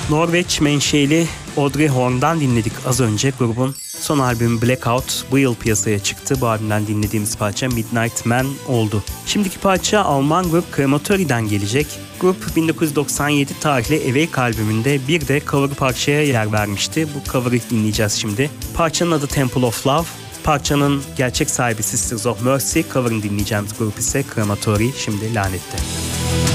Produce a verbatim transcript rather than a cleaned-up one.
Norveç menşeli Audrey Horne'dan dinledik az önce. Grubun son albümü Blackout bu yıl piyasaya çıktı. Bu albümden dinlediğimiz parça Midnight Man oldu. Şimdiki parça Alman grup Crematory'den gelecek. Grup bin dokuz yüz doksan yedi tarihli Awake albümünde bir de cover parçaya yer vermişti. Bu cover'ı dinleyeceğiz şimdi. Parçanın adı Temple of Love. Parçanın gerçek sahibi Sisters of Mercy, cover'ını dinleyeceğimiz grup ise Crematory, şimdi Lanet'te.